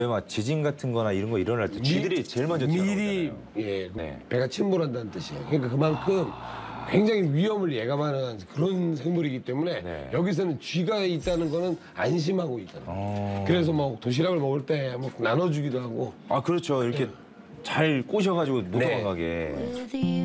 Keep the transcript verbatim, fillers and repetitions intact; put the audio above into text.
막 지진 같은 거나 이런 거 일어날 때 쥐들이 제일 먼저 튀어나오잖아요. 미리 예, 네. 배가 침몰한다는 뜻이에요. 그러니까 그만큼 굉장히 위험을 예감하는 그런 생물이기 때문에 네. 여기서는 쥐가 있다는 거는 안심하고 있다는 거예요. 어... 그래서 뭐 도시락을 먹을 때 뭐 나눠주기도 하고. 아 그렇죠. 이렇게 잘 꼬셔가지고 못 네. 도망가게.